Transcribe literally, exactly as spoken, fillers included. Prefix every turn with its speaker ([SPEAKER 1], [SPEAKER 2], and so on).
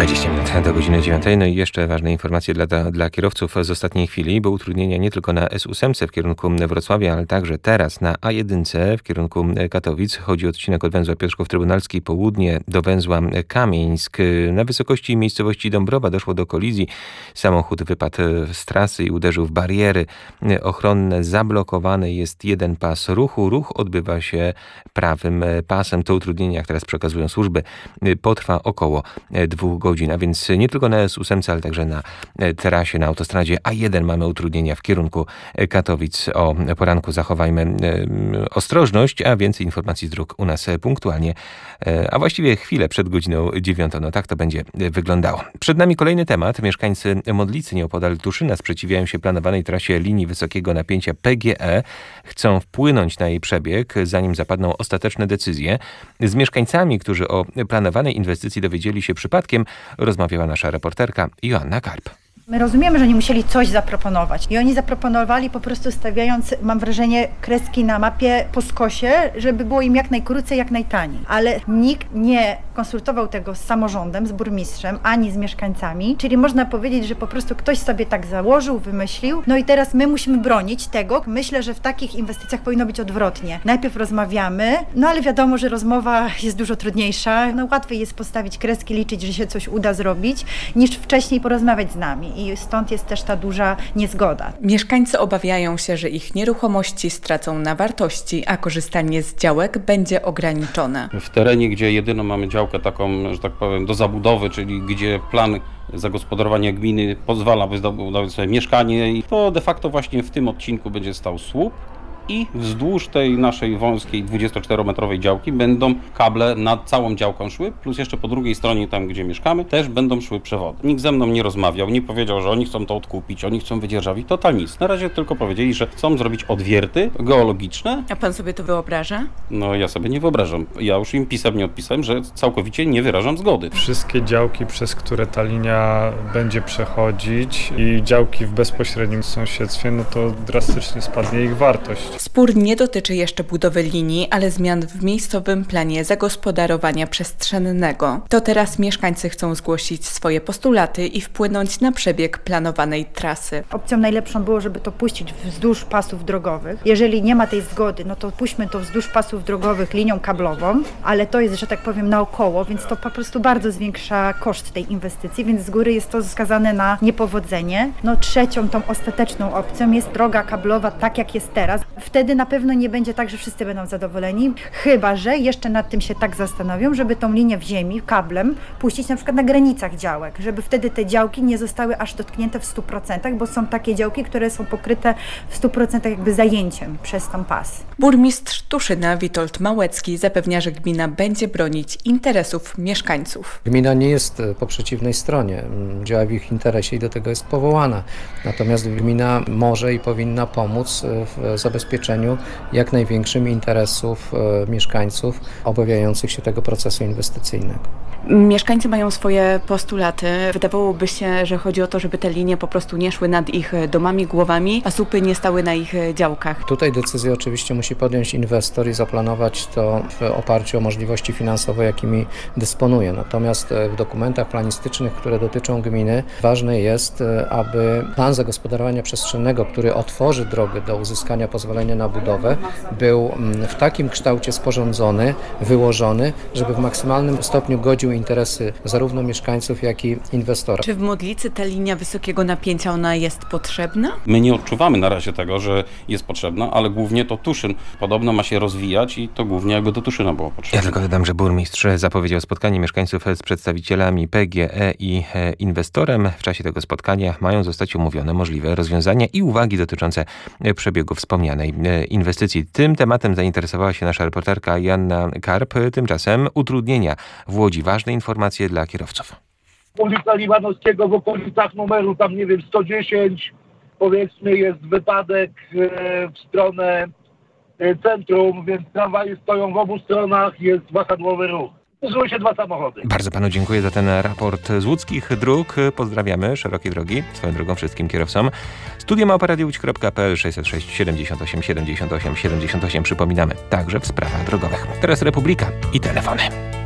[SPEAKER 1] dwadzieścia minut do godziny dziewiątej. No i jeszcze ważne informacje dla, dla kierowców z ostatniej chwili, bo utrudnienia nie tylko na S osiem w kierunku Wrocławia, ale także teraz na A jeden w kierunku Katowic. Chodzi o odcinek od węzła Piotrków Trybunalski południe do węzła Kamieńsk. Na wysokości miejscowości Dąbrowa doszło do kolizji. Samochód wypadł z trasy i uderzył w bariery ochronne. Zablokowany jest jeden pas ruchu. Ruch odbywa się prawym pasem. To utrudnienia, jak teraz przekazują służby, potrwa około dwóch godzin, a więc nie tylko na S osiem, ale także na trasie, na autostradzie A jeden mamy utrudnienia w kierunku Katowic. O poranku zachowajmy ostrożność, a więcej informacji z dróg u nas punktualnie, a właściwie chwilę przed godziną dziewiątą. No tak to będzie wyglądało. Przed nami kolejny temat. Mieszkańcy Modlicy nieopodal Tuszyna sprzeciwiają się planowanej trasie linii wysokiego napięcia P G E. Chcą wpłynąć na jej przebieg, zanim zapadną ostateczne decyzje. Z mieszkańcami, którzy o planowanej inwestycji dowiedzieli się przypadkiem, rozmawiała nasza reporterka Joanna Karp.
[SPEAKER 2] My rozumiemy, że oni musieli coś zaproponować i oni zaproponowali po prostu stawiając, mam wrażenie, kreski na mapie po skosie, żeby było im jak najkrócej, jak najtaniej. Ale nikt nie konsultował tego z samorządem, z burmistrzem, ani z mieszkańcami, czyli można powiedzieć, że po prostu ktoś sobie tak założył, wymyślił, no i teraz my musimy bronić tego. Myślę, że w takich inwestycjach powinno być odwrotnie. Najpierw rozmawiamy, no ale wiadomo, że rozmowa jest dużo trudniejsza. No łatwiej jest postawić kreski, liczyć, że się coś uda zrobić, niż wcześniej porozmawiać z nami. I stąd jest też ta duża niezgoda.
[SPEAKER 3] Mieszkańcy obawiają się, że ich nieruchomości stracą na wartości, a korzystanie z działek będzie ograniczone.
[SPEAKER 4] W terenie, gdzie jedyną mamy działkę taką, że tak powiem, do zabudowy, czyli gdzie plan zagospodarowania gminy pozwala wybudować sobie mieszkanie, to de facto właśnie w tym odcinku będzie stał słup. I wzdłuż tej naszej wąskiej dwudziestoczterometrowej działki będą kable nad całą działką szły, plus jeszcze po drugiej stronie, tam gdzie mieszkamy, też będą szły przewody. Nikt ze mną nie rozmawiał, nie powiedział, że oni chcą to odkupić, oni chcą wydzierżawić, total nic. Na razie tylko powiedzieli, że chcą zrobić odwierty geologiczne.
[SPEAKER 3] A pan sobie to wyobraża?
[SPEAKER 4] No ja sobie nie wyobrażam. Ja już im pisemnie odpisałem, że całkowicie nie wyrażam zgody.
[SPEAKER 5] Wszystkie działki, przez które ta linia będzie przechodzić i działki w bezpośrednim sąsiedztwie, no to drastycznie spadnie ich wartość.
[SPEAKER 3] Spór nie dotyczy jeszcze budowy linii, ale zmian w miejscowym planie zagospodarowania przestrzennego. To teraz mieszkańcy chcą zgłosić swoje postulaty i wpłynąć na przebieg planowanej trasy.
[SPEAKER 2] Opcją najlepszą było, żeby to puścić wzdłuż pasów drogowych. Jeżeli nie ma tej zgody, no to puśćmy to wzdłuż pasów drogowych linią kablową, ale to jest, że tak powiem, naokoło, więc to po prostu bardzo zwiększa koszt tej inwestycji, więc z góry jest to skazane na niepowodzenie. No trzecią, tą ostateczną opcją jest droga kablowa, tak jak jest teraz. Wtedy na pewno nie będzie tak, że wszyscy będą zadowoleni, chyba że jeszcze nad tym się tak zastanowią, żeby tą linię w ziemi, kablem, puścić na przykład na granicach działek, żeby wtedy te działki nie zostały aż dotknięte w stu procentach, bo są takie działki, które są pokryte w stu procentach jakby zajęciem przez tą pas.
[SPEAKER 3] Burmistrz Tuszyna Witold Małecki zapewnia, że gmina będzie bronić interesów mieszkańców.
[SPEAKER 6] Gmina nie jest po przeciwnej stronie, działa w ich interesie i do tego jest powołana. Natomiast gmina może i powinna pomóc w zabezpieczeniu jak największym interesów e, mieszkańców obawiających się tego procesu inwestycyjnego.
[SPEAKER 3] Mieszkańcy mają swoje postulaty. Wydawałoby się, że chodzi o to, żeby te linie po prostu nie szły nad ich domami, głowami, a słupy nie stały na ich działkach.
[SPEAKER 6] Tutaj decyzję oczywiście musi podjąć inwestor i zaplanować to w oparciu o możliwości finansowe, jakimi dysponuje. Natomiast w dokumentach planistycznych, które dotyczą gminy, ważne jest, aby plan zagospodarowania przestrzennego, który otworzy drogę do uzyskania pozwolenia na budowę, był w takim kształcie sporządzony, wyłożony, żeby w maksymalnym stopniu godził interesy zarówno mieszkańców, jak i inwestora.
[SPEAKER 3] Czy w Modlicy ta linia wysokiego napięcia, ona jest potrzebna?
[SPEAKER 4] My nie odczuwamy na razie tego, że jest potrzebna, ale głównie to Tuszyn podobno ma się rozwijać i to głównie jakby do Tuszyna było potrzebne.
[SPEAKER 1] Ja tylko dodam, że burmistrz zapowiedział spotkanie mieszkańców z przedstawicielami P G E i inwestorem. W czasie tego spotkania mają zostać omówione możliwe rozwiązania i uwagi dotyczące przebiegu wspomnianej inwestycji. Tym tematem zainteresowała się nasza reporterka Joanna Karp. Tymczasem utrudnienia w Łodzi. Ważne informacje dla kierowców.
[SPEAKER 7] Ulica Limanowskiego w okolicach numeru tam nie wiem sto dziesięć, powiedzmy jest wypadek e, w stronę e, centrum, więc tramwaje stoją w obu stronach, jest wahadłowy ruch. Zły się dwa samochody.
[SPEAKER 1] Bardzo panu dziękuję za ten raport z łódzkich dróg. Pozdrawiamy szerokie drogi, swoją drogą wszystkim kierowcom. Studio małpa radio łódź kropka p l sześćset sześć siedemdziesiąt osiem siedemdziesiąt osiem siedemdziesiąt osiem. Przypominamy także w sprawach drogowych. Teraz Republika i telefony.